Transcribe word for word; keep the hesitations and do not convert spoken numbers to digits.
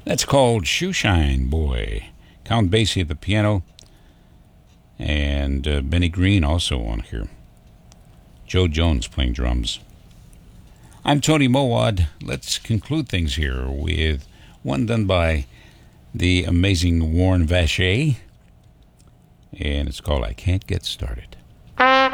That's called Shoeshine Boy. Count Basie at the piano, and uh, Benny Green also on here. Joe Jones playing drums. I'm Tony Mowad. Let's conclude things here with one done by the amazing Warren Vacher, and it's called I Can't Get Started.